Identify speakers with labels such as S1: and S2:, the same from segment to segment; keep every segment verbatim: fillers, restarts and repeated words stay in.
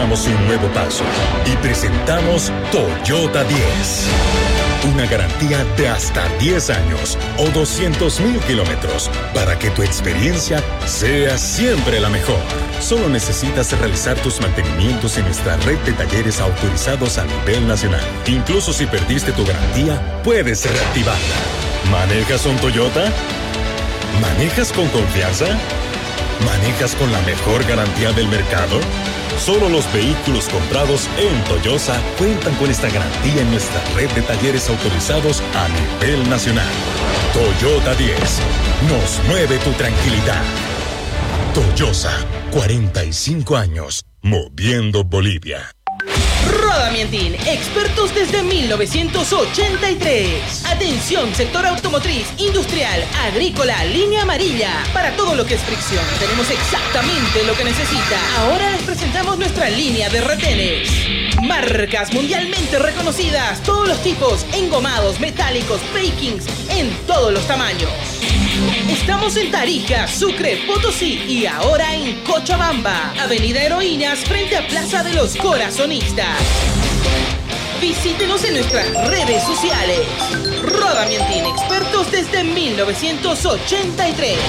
S1: damos un nuevo paso y presentamos Toyota diez. Una garantía de hasta diez años o doscientos mil kilómetros para que tu experiencia sea siempre la mejor. Solo necesitas realizar tus mantenimientos en nuestra red de talleres autorizados a nivel nacional. Incluso si perdiste tu garantía, puedes reactivarla. ¿Manejas un Toyota? ¿Manejas con confianza? ¿Manejas con la mejor garantía del mercado? Solo los vehículos comprados en Toyosa cuentan con esta garantía en nuestra red de talleres autorizados a nivel nacional. Toyota diez. Nos mueve tu tranquilidad. Toyosa. cuarenta y cinco años. Moviendo Bolivia.
S2: Rodamiantin, expertos desde mil novecientos ochenta y tres. Atención, sector automotriz, industrial, agrícola, línea amarilla. Para todo lo que es fricción, tenemos exactamente lo que necesita. Ahora les presentamos nuestra línea de retenes. Marcas mundialmente reconocidas, todos los tipos, engomados, metálicos, bakings, en todos los tamaños. Estamos en Tarija, Sucre, Potosí y ahora en Cochabamba, Avenida Heroínas frente a Plaza de los Corazonistas. Visítenos en nuestras redes sociales. Rodamiantin, expertos desde mil novecientos ochenta y tres.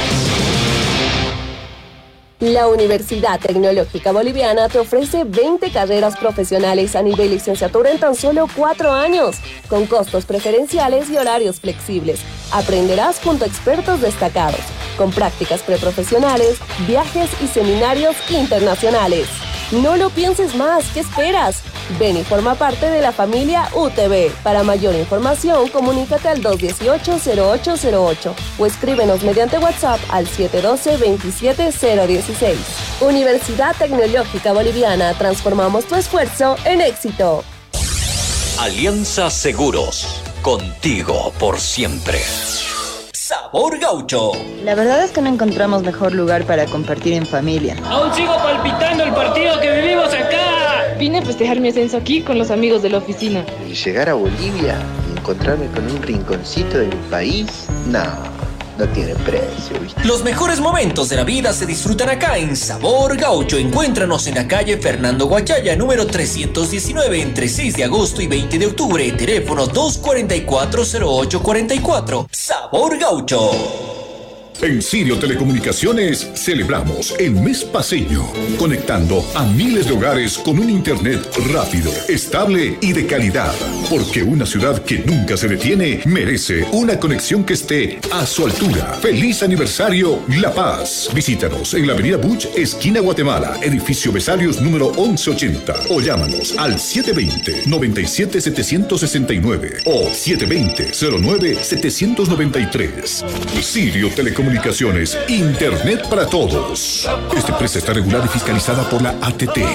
S3: La Universidad Tecnológica Boliviana te ofrece veinte carreras profesionales a nivel licenciatura en tan solo cuatro años, con costos preferenciales y horarios flexibles. Aprenderás junto a expertos destacados, con prácticas preprofesionales, viajes y seminarios internacionales. No lo pienses más, ¿qué esperas? Ven y forma parte de la familia U T B. Para mayor información, comunícate al dos uno ocho, cero ocho cero ocho o escríbenos mediante WhatsApp al siete uno dos, veintisiete cero dieciséis. Universidad Tecnológica Boliviana, transformamos tu esfuerzo en éxito.
S4: Alianza Seguros, contigo por siempre. Sabor Gaucho.
S5: La verdad es que no encontramos mejor lugar para compartir en familia.
S6: Aún sigo palpitando el partido que vivimos acá.
S7: Vine a festejar mi ascenso aquí con los amigos de la oficina.
S8: Y llegar a Bolivia y encontrarme con un rinconcito de mi país, no. No tiene precio, ¿viste?
S4: Los mejores momentos de la vida se disfrutan acá en Sabor Gaucho. Encuéntranos en la calle Fernando Guachaya, número trescientos diecinueve, entre seis de agosto y veinte de octubre. Teléfono dos cuatro cuatro, cero ocho cuatro cuatro. Sabor Gaucho.
S9: En Sirio Telecomunicaciones celebramos el mes paseño, conectando a miles de hogares con un internet rápido, estable y de calidad. Porque una ciudad que nunca se detiene merece una conexión que esté a su altura. ¡Feliz aniversario, La Paz! Visítanos en la avenida Buch, esquina Guatemala, edificio Besarios número once ochenta. O llámanos al siete dos cero, nueve siete, siete seis nueve o siete dos cero, cero nueve, siete nueve tres. Sirio Telecomunicaciones. Comunicaciones, Internet para todos. Esta empresa está regulada y fiscalizada por la A T T.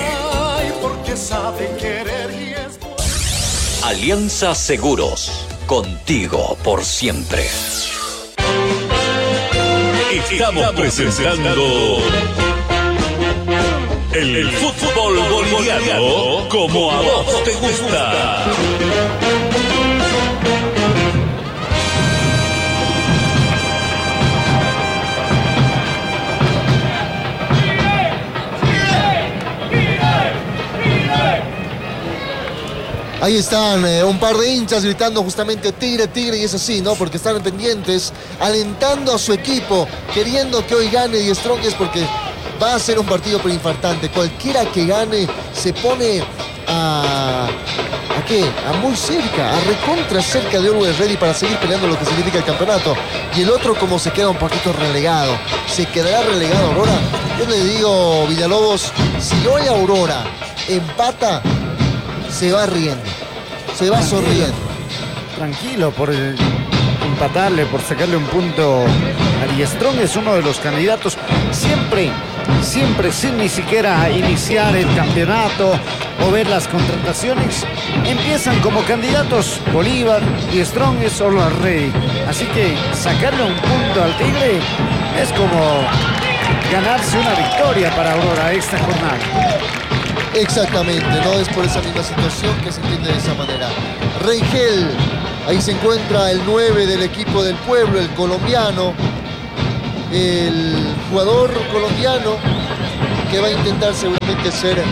S4: Alianza Seguros, contigo por siempre.
S1: Estamos presentando el fútbol boliviano como a vos te gusta.
S10: Ahí están eh, un par de hinchas gritando justamente Tigre, Tigre, y es así, ¿no? Porque están pendientes, alentando a su equipo, queriendo que hoy gane Die Strongest, porque va a ser un partido preinfartante. Cualquiera que gane se pone a... ¿A qué? A muy cerca, a recontra cerca de Always Ready para seguir peleando lo que significa el campeonato. Y el otro como se queda un poquito relegado. ¿Se quedará relegado Aurora? Yo le digo, Villalobos, si hoy Aurora empata, se va riendo, se va tranquilo, sonriendo.
S11: Tranquilo por el empatarle, por sacarle un punto a Die Strongest. Es uno de los candidatos siempre, siempre sin ni siquiera iniciar el campeonato o ver las contrataciones. Empiezan como candidatos Bolívar, Die Strongest o Always Ready. Así que sacarle un punto al Tigre es como ganarse una victoria para Aurora esta jornada.
S10: Exactamente, no es por esa misma situación que se entiende de esa manera. Rengel, ahí se encuentra el nueve del equipo del pueblo, el colombiano, el jugador colombiano que va a intentar seguramente ser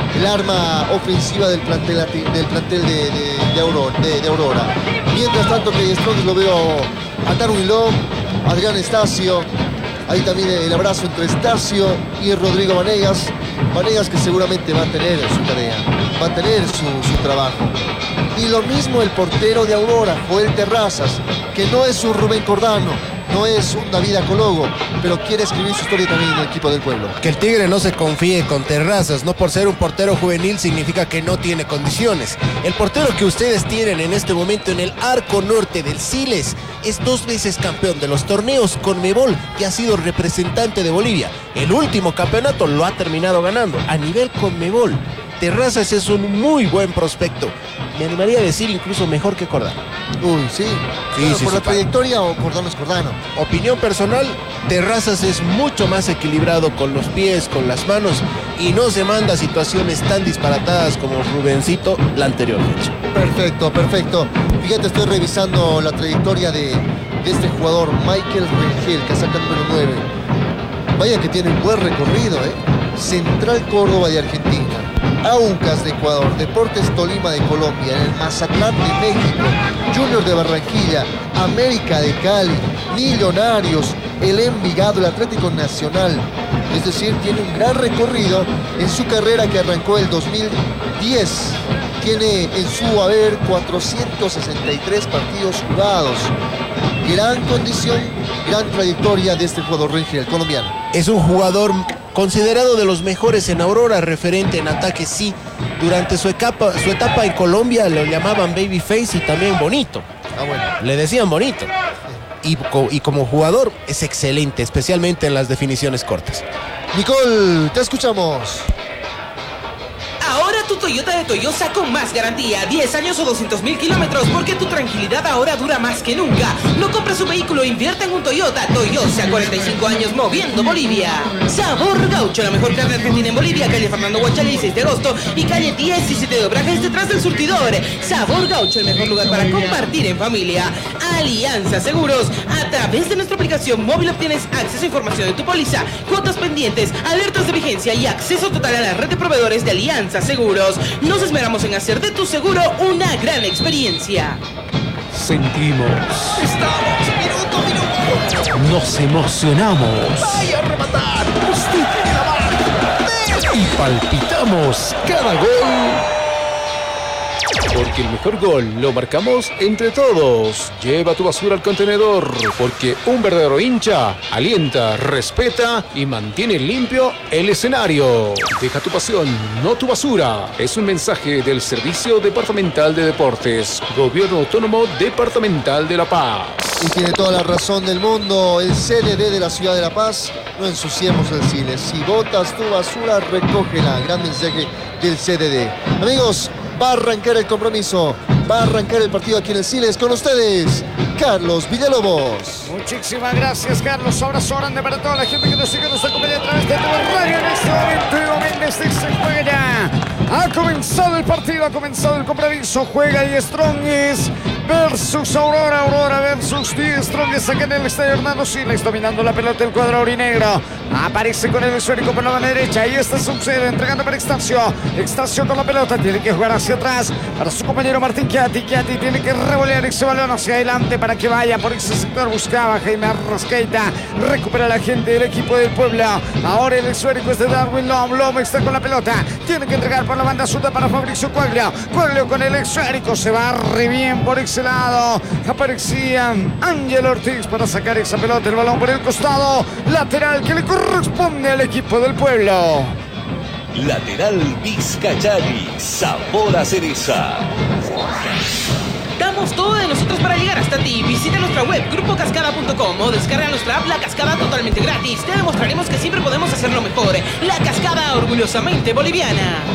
S10: el arma ofensiva del plantel, del plantel de, de, de, Aurora, de, de Aurora. Mientras tanto que Strongest lo veo a Darwin Love, Adrián Estacio. Ahí también el abrazo entre Estacio y Rodrigo Vanegas. Vanegas que seguramente va a tener su tarea, va a tener su, su trabajo. Y lo mismo el portero de Aurora, Joel Terrazas, que no es un Rubén Cordano, no es un David Acologo, pero quiere escribir su historia también en el equipo del pueblo.
S12: Que el Tigre no se confíe con Terrazas, no por ser un portero juvenil significa que no tiene condiciones. El portero que ustedes tienen en este momento en el arco norte del Siles es dos veces campeón de los torneos Conmebol y ha sido representante de Bolivia. El último campeonato lo ha terminado ganando a nivel Conmebol. Terrazas es un muy buen prospecto. Me animaría a decir incluso mejor que Cordano.
S10: Uy, sí.
S12: Sí,
S10: bueno,
S12: sí,
S10: ¿por
S12: sí,
S10: la trayectoria o Cordano es Cordano?
S12: Opinión personal, Terrazas es mucho más equilibrado con los pies, con las manos y no se manda a situaciones tan disparatadas como Rubencito la anterior fecha.
S10: Perfecto, perfecto. Fíjate, estoy revisando la trayectoria de, de este jugador, Michael Rengel, que saca el número nueve. Vaya que tiene un buen recorrido, ¿eh? Central Córdoba de Argentina, Aucas de Ecuador, Deportes Tolima de Colombia, el Mazatlán de México, Junior de Barranquilla, América de Cali, Millonarios, el Envigado, el Atlético Nacional. Es decir, tiene un gran recorrido en su carrera que arrancó el dos mil diez. Tiene en su haber cuatrocientos sesenta y tres partidos jugados. Gran condición, gran trayectoria de este jugador Rengel, colombiano.
S12: Es un jugador considerado de los mejores en Aurora, referente en ataque, sí. Durante su etapa, su etapa en Colombia lo llamaban Babyface y también Bonito.
S10: Ah, bueno.
S12: Le decían Bonito. Y, y como jugador es excelente, especialmente en las definiciones cortas.
S10: Nicole, te escuchamos.
S2: Ahora tu Toyota de Toyosa con más garantía, diez años o doscientos mil kilómetros, porque tu tranquilidad ahora dura más que nunca. No compres un vehículo, invierte en un Toyota. Toyosa, cuarenta y cinco años moviendo Bolivia. Sabor Gaucho, la mejor carne argentina en Bolivia, calle Fernando Guachale, seis de agosto y calle diecisiete de Obrajes, detrás del surtidor. Sabor Gaucho, el mejor lugar para compartir en familia. Alianza Seguros, a través de nuestra aplicación móvil obtienes acceso a información de tu póliza, cuotas pendientes, alertas de vigencia y acceso total a la red de proveedores de Alianza Seguros. Nos esmeramos en hacer de tu seguro una gran experiencia.
S13: Sentimos.
S10: Estamos, minuto, minuto.
S13: Nos emocionamos.
S10: Vaya a rematar. Usted tiene la marca.
S13: Y palpitamos cada gol. Porque el mejor gol lo marcamos entre todos. Lleva tu basura al contenedor, porque un verdadero hincha alienta, respeta y mantiene limpio el escenario. Deja tu pasión, no tu basura. Es un mensaje del Servicio Departamental de Deportes, Gobierno Autónomo Departamental de La Paz.
S10: Y tiene toda la razón del mundo el C D D de la ciudad de La Paz. No ensuciemos el Siles. Si botas tu basura, recógela. Gran mensaje del C D D. Amigos, va a arrancar el compromiso, va a arrancar el partido aquí en el Siles. Con ustedes, Carlos Villalobos.
S11: Muchísimas gracias, Carlos. Abrazo grande para toda la gente que nos sigue, nos acompaña a través de tu radio en este momento. Evo Méndez se juega ya. Ha comenzado el partido, ha comenzado el compromiso. Juega Die Strongest versus Aurora, Aurora versus Die Strongest acá en el estadio Hernando Siles, dominando la pelota el cuadro aurinegro. Aparece con el esférico por la mano derecha. Ahí está Sucede, entregando para Estacio. Estacio con la pelota, tiene que jugar hacia atrás para su compañero Martín Chiatti. Chiatti tiene que revolear ese balón hacia adelante para que vaya por ese sector. Buscaba Jaime Arrascaita. Recupera la gente del equipo del Puebla. Ahora el esférico es de Darwin Lom. Lom está con la pelota. Tiene que entregar por la banda zurda para Fabricio Cuaglio. Cuaglio con el esférico. Se va re bien por ese lado. Aparecía Ángel Ortiz para sacar esa pelota. El balón por el costado. Lateral que le corresponde al equipo del Pueblo.
S14: Lateral Vizcayali, sabor a cereza.
S2: Damos todo de nosotros para llegar hasta ti. Visita nuestra web grupo cascada punto com o descarga nuestra app La Cascada totalmente gratis. Te demostraremos que siempre podemos hacerlo mejor. La Cascada, orgullosamente boliviana.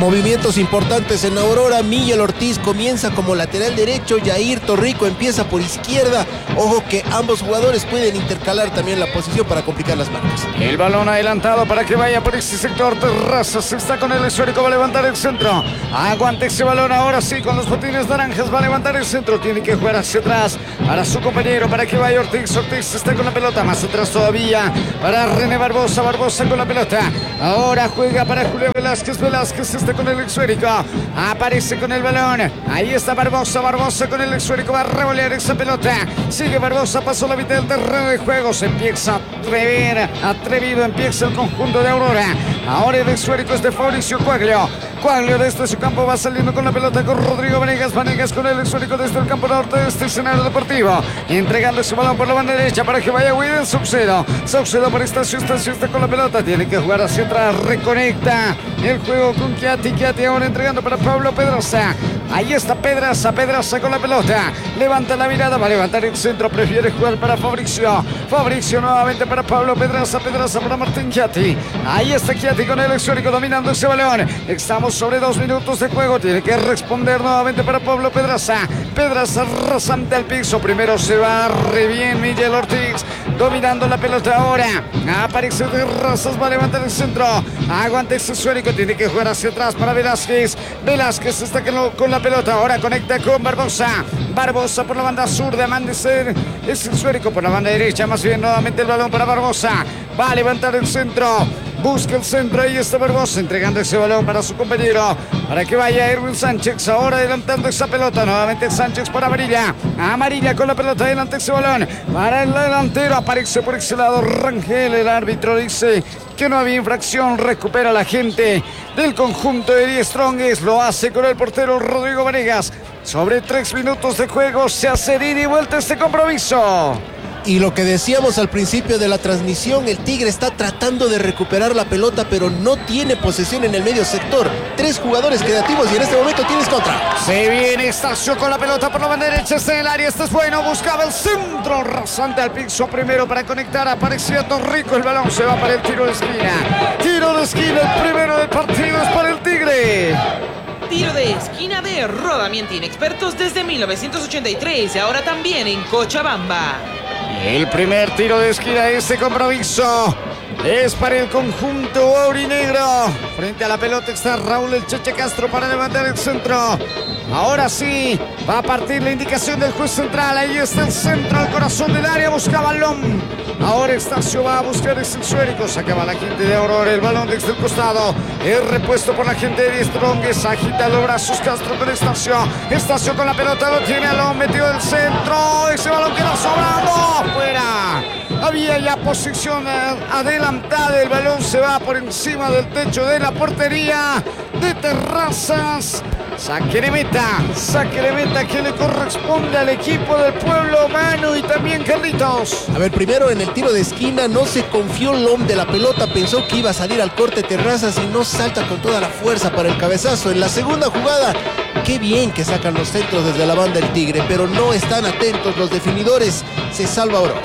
S12: Movimientos importantes en Aurora. Miguel Ortiz comienza como lateral derecho. Jair Torrico empieza por izquierda. Ojo que ambos jugadores pueden intercalar también la posición para complicar las marcas.
S11: El balón adelantado para que vaya por este sector. Terrazas está con el esférico. Va a levantar el centro. Aguante ese balón ahora sí con los botines naranjas. Va a levantar el centro. Tiene que jugar hacia atrás para su compañero. Para que vaya Ortiz. Ortiz está con la pelota. Más atrás todavía para René Barbosa. Barbosa con la pelota. Ahora juega para Julio Velázquez. Velázquez está con el esférico. Aparece con el balón. Ahí está Barbosa. Barbosa con el esférico. Va a revolear esa pelota. Sigue Barbosa. Pasó la mitad del terreno de juego. Se empieza a atrever. Atrevido empieza el conjunto de Aurora. Ahora el esférico es de Fabricio Coaglio. Coaglio desde su campo va saliendo con la pelota con Rodrigo Vanegas. Vanegas con el esférico desde el campo norte de este escenario deportivo. Entregando su balón por la banda derecha para que vaya William Saucedo. Saucedo por Estacio. Estacio está con la pelota. Tiene que jugar hacia atrás. Reconecta el juego con Chiati. Chiati ahora entregando para Pablo Pedraza. Ahí está Pedraza. Pedraza con la pelota. Levanta la mirada. Va a levantar el centro. Prefiere jugar para Fabricio. Fabricio nuevamente para Pablo Pedraza. Pedraza para Martín Chiati. Ahí está Chiati con el esférico dominando ese balón. Estamos sobre dos minutos de juego. Tiene que responder nuevamente para Pablo Pedraza. Pedraza rasante al piso. Primero se va re bien Miguel Ortiz. Dominando la pelota ahora. Aparece Terrazas. Va a levantar el centro. Aguanta ese esférico. Tiene que jugar hacia atrás para Velázquez. Velázquez está con la pelota. Ahora conecta con Barbosa. Barbosa por la banda sur de Amandecer. Es esférico por la banda derecha. Más bien nuevamente el balón para Barbosa. Va a levantar el centro. Busca el centro, ahí está Barbosa entregando ese balón para su compañero, para que vaya Erwin Sánchez, ahora adelantando esa pelota, nuevamente Sánchez por Amarilla, Amarilla con la pelota, adelante ese balón, para el delantero, aparece por ese lado Rangel, el árbitro dice que no había infracción, recupera la gente del conjunto de Die Strongest, lo hace con el portero Rodrigo Vanegas, sobre tres minutos de juego, se hace ida y vuelta este compromiso.
S12: Y lo que decíamos al principio de la transmisión, el Tigre está tratando de recuperar la pelota, pero no tiene posesión en el medio sector. Tres jugadores creativos y en este momento tienes contra.
S11: Se viene Estacio con la pelota por la banda derecha, está en el área, este es bueno, buscaba el centro, rasante al piso primero para conectar, aparecía Torrico, el balón se va para el tiro de esquina. Tiro de esquina, el primero del partido es para el Tigre.
S2: Tiro de esquina de Rodamientin, expertos desde mil novecientos ochenta y tres y ahora también en Cochabamba.
S11: El primer tiro de esquina de este compromiso es para el conjunto aurinegro. Frente a la pelota está Raúl el Cheche Castro para levantar el centro. Ahora sí, va a partir la indicación del juez central. Ahí está el centro al corazón del área, busca balón. Ahora Estacio va a buscar ese esférico. Sacaba la gente de Aurora el balón desde el costado. Es repuesto por la gente de Die Strongest. Agita los brazos Castro con Estacio. Estacio con la pelota, lo tiene Alón, metido el centro. Ese balón queda sobrando. Fuera. Había ya posición adelantada. El balón se va por encima del techo de la portería de Terrazas. Saque de meta, saque de meta que le corresponde al equipo del pueblo, Manu y también Carlitos.
S12: A ver, primero en el tiro de esquina no se confió Lom de la pelota, pensó que iba a salir al corte Terrazas y no salta con toda la fuerza para el cabezazo. En la segunda jugada, qué bien que sacan los centros desde la banda del Tigre, pero no están atentos los definidores. Se salva Aurora.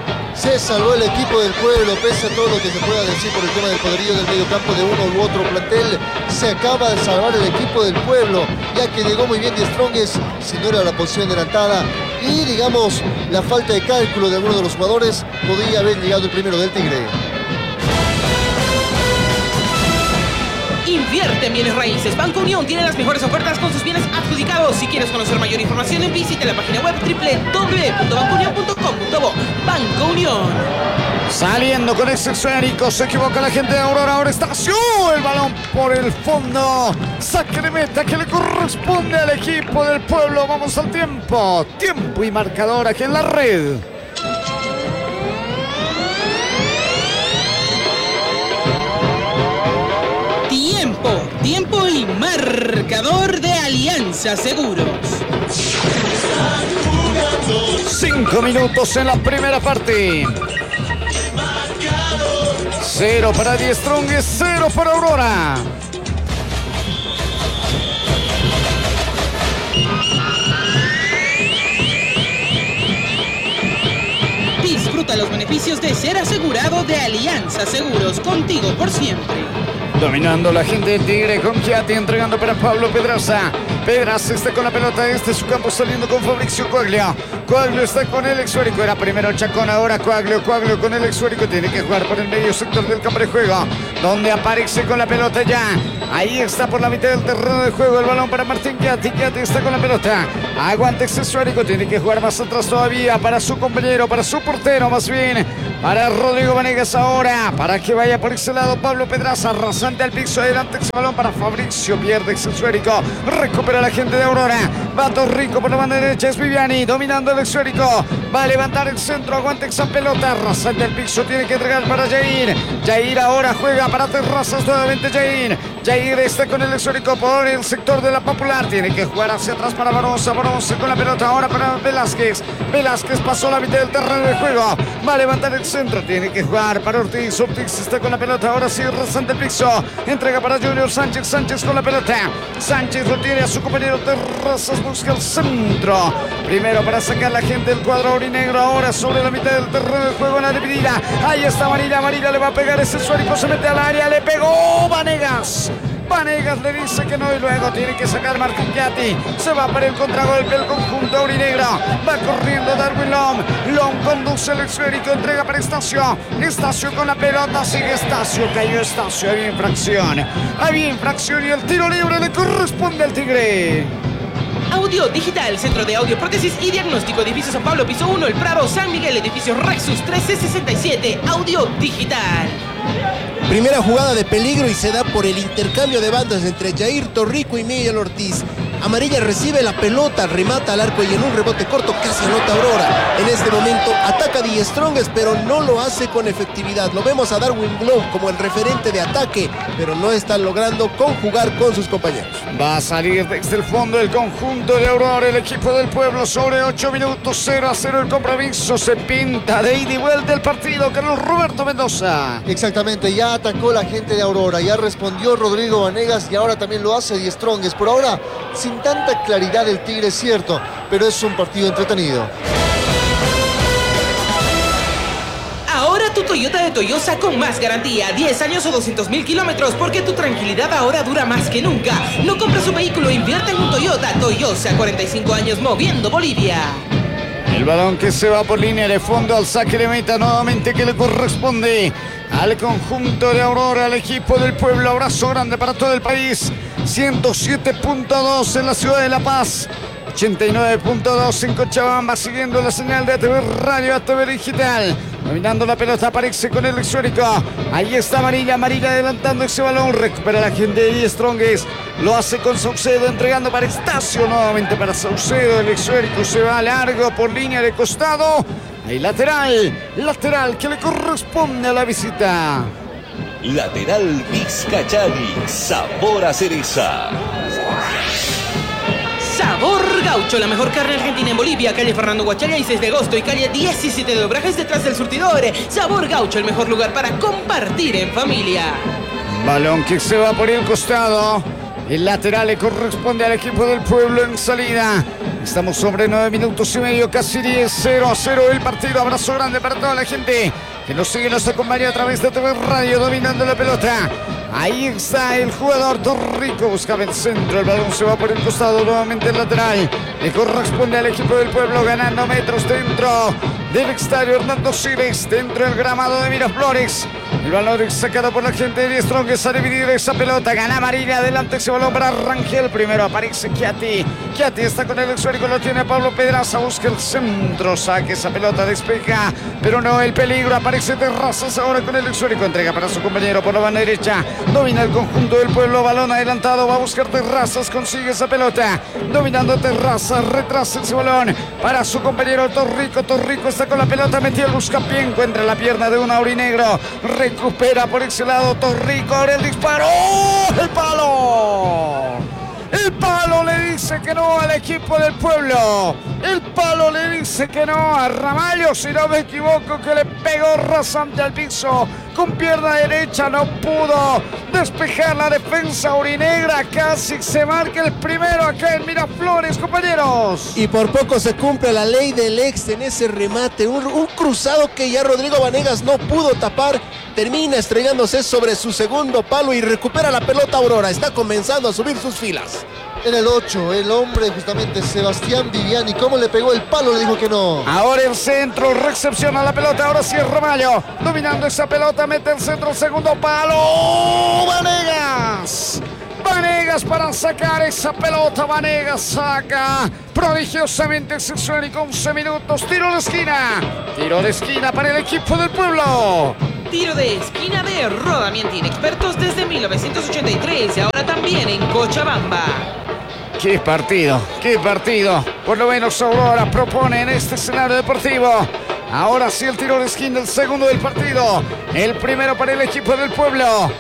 S10: Se salvó el equipo del pueblo, pese a todo lo que se pueda decir por el tema del poderío del mediocampo de uno u otro plantel. Se acaba de salvar el equipo del pueblo, ya que llegó muy bien Die Strongest, si no era la posición adelantada. Y digamos, la falta de cálculo de alguno de los jugadores podría haber llegado el primero del Tigre.
S2: Invierte en bienes raíces. Banco Unión tiene las mejores ofertas con sus bienes adjudicados. Si quieres conocer mayor información, visite la página web doble u doble u doble u punto banco unión punto com punto bo. Banco Unión.
S11: Saliendo con ese esférico, se equivoca la gente de Aurora. Ahora Estacio, el balón por el fondo. Saque de meta que le corresponde al equipo del pueblo. Vamos al tiempo. Tiempo y marcador aquí en la red.
S2: Tiempo, tiempo y marcador de Alianza Seguros.
S11: Cinco minutos en la primera parte. Cero para Die Strongest, cero para Aurora.
S2: Disfruta los beneficios de ser asegurado de Alianza Seguros, contigo por siempre.
S11: Dominando la gente del Tigre con Chiati, entregando para Pablo Pedraza. Pedraza está con la pelota, este es su campo, saliendo con Fabricio Coaglio. Coaglio está con el Exuérico, era primero Chacón, ahora Coaglio. Coaglio con el Exuérico, tiene que jugar por el medio sector del campo de juego, donde aparece con la pelota ya. Ahí está por la mitad del terreno de juego el balón para Martín Chiati. Chiati está con la pelota, aguanta Exuérico, tiene que jugar más atrás todavía para su compañero, para su portero más bien, para Rodrigo Vanegas ahora, para que vaya por ese lado Pablo Pedraza, rasante al piso, adelante ese balón para Fabricio, pierde Exuérico, recupera la gente de Aurora, va Torrico por la banda derecha, es Viviani, dominando el Exuérico, va a levantar el centro, aguanta esa pelota, rasante al piso, tiene que entregar para Jair, Jair ahora juega para Terrazas, nuevamente Jair, Jair está con el Exuérico por el sector de la Popular, tiene que jugar hacia atrás para Baronza, Baronza con la pelota ahora para Velázquez, Velázquez pasó la mitad del terreno de juego, va a levantar el centro, tiene que jugar para Ortiz, Ortiz está con la pelota, ahora sí, rasante el piso, entrega para Junior Sánchez, Sánchez con la pelota, Sánchez lo tiene a su compañero Terrazas, busca el centro, primero para sacar la gente del cuadro aurinegro, ahora sobre la mitad del terreno de juego en la dividida, ahí está Amarilla, Amarilla le va a pegar ese Exuérico, se mete al área, le pegó Vanegas. Vanegas le dice que no y luego tiene que sacar Martín Chiati. Se va para el contragolpe el conjunto aurinegro. Va corriendo Darwin Lom. Lom conduce el Exuérico, entrega para Estacio. Estacio con la pelota, sigue Estacio. Cayó Estacio, había infracción. Había infracción y el tiro libre le corresponde al Tigre.
S2: Audio Digital, Centro de Audio, Prótesis y Diagnóstico, Edificio San Pablo, Piso uno, El Prado, San Miguel, Edificio Rexus trece sesenta y siete, Audio Digital.
S12: Primera jugada de peligro y se da por el intercambio de bandas entre Jair Torrico y Miguel Ortiz. Amarilla recibe la pelota, remata al arco y en un rebote corto casi anota Aurora. En este momento ataca Die Strongest, pero no lo hace con efectividad. Lo vemos a Darwin Lom como el referente de ataque, pero no está logrando conjugar con sus compañeros.
S11: Va a salir desde el fondo el conjunto de Aurora, el equipo del pueblo, sobre ocho minutos, cero a cero el compromiso. Se pinta de ida y vuelta el partido. Carlos Roberto Mendoza.
S10: Exactamente, ya atacó la gente de Aurora, ya respondió Rodrigo Vanegas y ahora también lo hace Die Strongest. Por ahora, sin tanta claridad el Tigre, es cierto, pero es un partido entretenido.
S2: Ahora tu Toyota de Toyosa con más garantía, diez años o doscientos mil kilómetros, porque tu tranquilidad ahora dura más que nunca. No compres un vehículo, invierte en un Toyota. Toyosa, cuarenta y cinco años moviendo Bolivia.
S11: El balón que se va por línea de fondo al saque de meta nuevamente que le corresponde al conjunto de Aurora, al equipo del pueblo. Abrazo grande para todo el país. ciento siete punto dos en la ciudad de La Paz, ochenta y nueve punto dos en Cochabamba, siguiendo la señal de A T V Radio, A T V Digital. Dominando la pelota, aparece con el Exuérico. Ahí está Amarilla, Amarilla adelantando ese balón. Recupera la gente de Die Strongest. Lo hace con Saucedo, entregando para Estacio. Nuevamente para Saucedo. El Exuérico se va largo por línea de costado. Ahí lateral, lateral que le corresponde a la visita.
S14: Lateral Vizcachani, sabor a cereza.
S2: Sabor Gaucho, la mejor carne argentina en Bolivia, calle Fernando Guachalla y seis de agosto y calle diecisiete de Obrajes detrás del surtidor. Sabor Gaucho, el mejor lugar para compartir en familia.
S11: Balón que se va por el costado. El lateral le corresponde al equipo del pueblo en salida. Estamos sobre nueve minutos y medio, casi diez, cero a cero el partido. Abrazo grande para toda la gente que nos sigue, nos acompaña a través de A T V Radio, dominando la pelota. Ahí está el jugador Torrico, buscaba el centro, el balón se va por el costado, nuevamente el lateral. Le corresponde al equipo del pueblo, ganando metros dentro del estadio Hernando Siles, dentro del gramado de Miraflores. El balón es sacado por la gente de Die Strongest a dividir esa pelota. Gana Amarilla, adelante ese balón para Rangel. Primero aparece Chiati. Chiati está con el Exuérico, lo tiene Pablo Pedraza. Busca el centro, saque esa pelota, despeja, pero no el peligro. Aparece Terrazas ahora con el Exuérico. Entrega para su compañero por la banda derecha. Domina el conjunto del pueblo, balón adelantado. Va a buscar Terrazas, consigue esa pelota. Dominando Terrazas, retrasa ese balón para su compañero Torrico. Torrico está con la pelota, metió el buscapié, encuentra la pierna de un aurinegro. Recupera por ese lado Torrico, ahora el disparo. ¡El palo! El palo le dice dice que no al equipo del pueblo. El palo le dice que no a Ramallo, si no me equivoco, que le pegó rasante al piso. Con pierna derecha no pudo despejar la defensa aurinegra. Casi se marca el primero acá en Miraflores, compañeros.
S12: Y por poco se cumple la ley del ex en ese remate. Un, un cruzado que ya Rodrigo Vanegas no pudo tapar. Termina estrellándose sobre su segundo palo y recupera la pelota Aurora. Está comenzando a subir sus filas.
S10: En el ocho, el hombre justamente Sebastián Viviani. ¿Cómo le pegó el palo? Le dijo que no.
S11: Ahora el centro, recepciona la pelota. Ahora sí es Ramallo. Dominando esa pelota, mete el centro, el segundo palo. Vanegas. Vanegas para sacar esa pelota. Vanegas saca prodigiosamente ese suelo con once minutos. Tiro de esquina. Tiro de esquina para el equipo del pueblo.
S2: Tiro de esquina de Roda Mientin, expertos desde mil novecientos ochenta y tres y ahora también en Cochabamba.
S11: ¡Qué partido! ¡Qué partido! Por lo menos Aurora propone en este escenario deportivo. Ahora sí el tiro de esquina, el segundo del partido. El primero para el equipo del pueblo.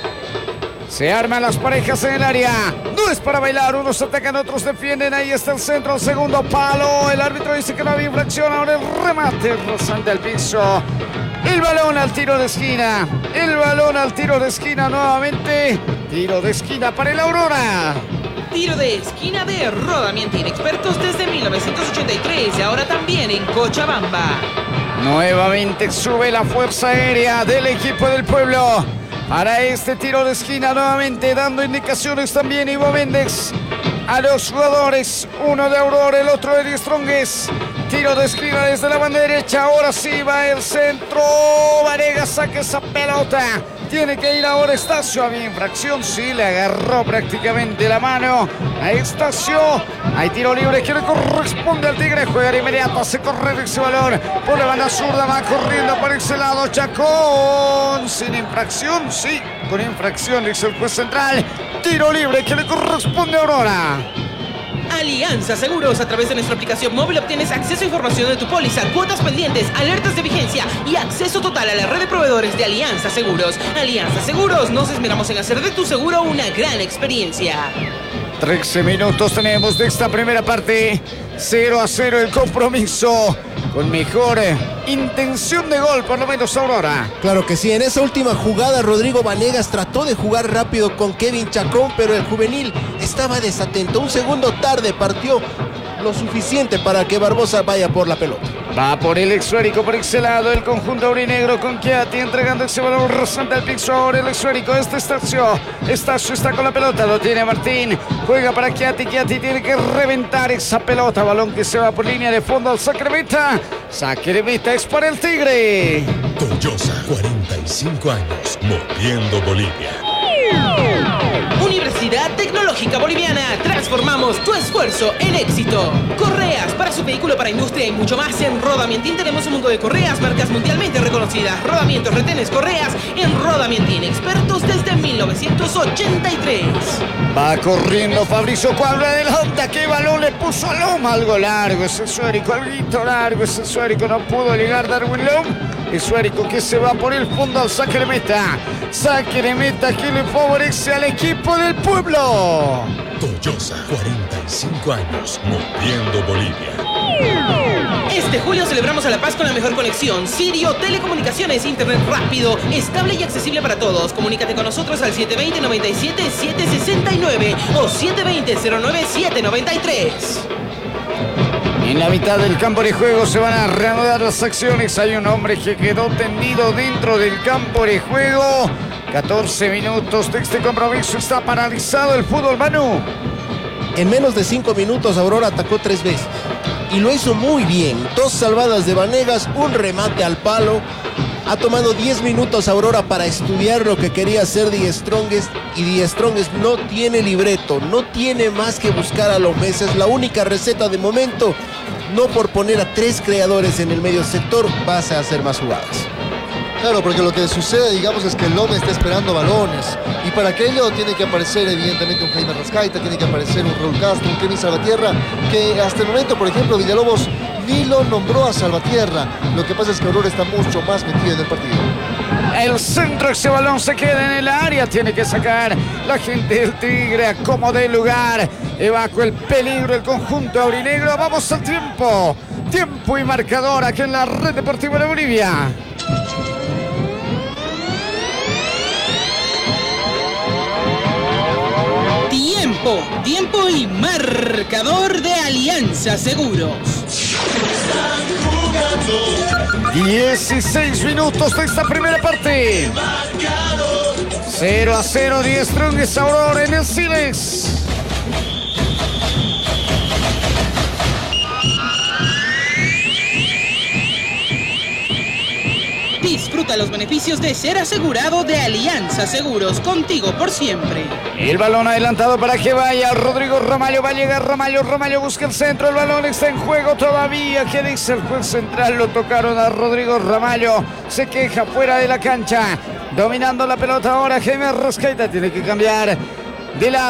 S11: Se arman las parejas en el área. No es para bailar, unos atacan, otros defienden. Ahí está el centro, el segundo palo. El árbitro dice que no había infracción. Ahora el remate rozante al piso. El balón al tiro de esquina. El balón al tiro de esquina nuevamente. Tiro de esquina para el Aurora.
S2: Tiro de esquina de Roda Mientin, expertos desde mil novecientos ochenta y tres y ahora también en Cochabamba.
S11: Nuevamente sube la fuerza aérea del equipo del pueblo para este tiro de esquina, nuevamente dando indicaciones también Ivo Méndez a los jugadores, uno de Aurora, el otro de Die Strongest. Tiro de esquina desde la banda derecha, ahora sí va el centro. Vanegas saca esa pelota. Tiene que ir ahora Estacio. Había infracción, sí, le agarró prácticamente la mano a Estacio. Hay tiro libre que le corresponde al Tigre. Juega de inmediato, hace correr ese balón por la banda zurda, va corriendo por ese lado Chacón. Sin infracción, sí, con infracción, dice el juez central. Tiro libre que le corresponde a Aurora.
S2: Alianza Seguros. A través de nuestra aplicación móvil obtienes acceso a información de tu póliza, cuotas pendientes, alertas de vigencia y acceso total a la red de proveedores de Alianza Seguros. Alianza Seguros, nos esmeramos en hacer de tu seguro una gran experiencia.
S11: trece minutos tenemos de esta primera parte. cero a cero el compromiso. Con mejor intención de gol, por lo menos Aurora.
S12: Claro que sí, en esa última jugada Rodrigo Vanegas trató de jugar rápido con Kevin Chacón, pero el juvenil estaba desatento. Un segundo tarde partió lo suficiente para que Barbosa vaya por la pelota.
S11: Va por el exuérico, por ese lado, el conjunto aurinegro con Chiati entregando ese balón rasante al piso. Ahora el exuérico, este Estacio. Estacio está con la pelota, lo tiene Martín. Juega para Chiati, Chiati tiene que reventar esa pelota. Balón que se va por línea de fondo al saque de meta. Saque de meta es para el Tigre.
S1: Toyosa, cuarenta y cinco años, moviendo Bolivia.
S2: Universidad Tecnológica Boliviana, transformamos tu esfuerzo en éxito. Correas para su vehículo, para industria y mucho más. En Roda Mientin tenemos un mundo de correas, marcas mundialmente reconocidas. Rodamientos, retenes, correas en Roda Mientin, expertos desde mil novecientos ochenta y tres.
S11: Va corriendo Fabricio Cuadra de la Honda. ¿Qué balón le puso a Loma? Algo largo ese esférico, algo largo ese esférico. No pudo llegar Darwin Lom. Esférico que se va por el fondo al saque de meta. Saque de meta que le favorece al equipo del pueblo.
S1: Toyosa, cuarenta y cinco años, moviendo Bolivia.
S2: Este julio celebramos a La Paz con la mejor conexión. Sirio Telecomunicaciones, internet rápido, estable y accesible para todos. Comunícate con nosotros al siete dos cero, nueve siete, siete seis nueve o siete dos cero, cero nueve siete nueve tres.
S11: En la mitad del campo de juego se van a reanudar las acciones. Hay un hombre que quedó tendido dentro del campo de juego. catorce minutos de este compromiso. Está paralizado el fútbol, Manu.
S12: En menos de cinco minutos Aurora atacó tres veces. Y lo hizo muy bien. Dos salvadas de Vanegas, un remate al palo. Ha tomado diez minutos Aurora para estudiar lo que quería hacer Die Strongest. Y Die Strongest no tiene libreto, no tiene más que buscar a los meses. La única receta de momento, no por poner a tres creadores en el medio sector vas a hacer más jugadas.
S10: Claro, porque lo que sucede, digamos, es que el Lome está esperando balones. Y para aquello tiene que aparecer, evidentemente, un Jaime Rascaita, tiene que aparecer un Raúl Castro, un Kevin Salvatierra, que hasta el momento, por ejemplo, Villalobos ni lo nombró a Salvatierra. Lo que pasa es que Aurora está mucho más metido en el partido.
S11: El centro, ese balón se queda en el área. Tiene que sacar la gente del Tigre a como de lugar. Evacua el peligro el conjunto aurinegro. Vamos al tiempo. Tiempo y marcador aquí en la Red Deportiva de Bolivia.
S2: Tiempo, tiempo y marcador de Alianza Seguros.
S11: dieciséis minutos de esta primera parte. cero a cero, Die Strongest Aurora en el Siles.
S2: Disfruta los beneficios de ser asegurado de Alianza Seguros, contigo por siempre.
S11: El balón adelantado para que vaya Rodrigo Ramallo, va a llegar Ramallo, Ramallo busca el centro, el balón está en juego todavía. ¿Qué dice el juez central? Lo tocaron a Rodrigo Ramallo, se queja fuera de la cancha, dominando la pelota ahora Jaime Rascaita, tiene que cambiar de lado.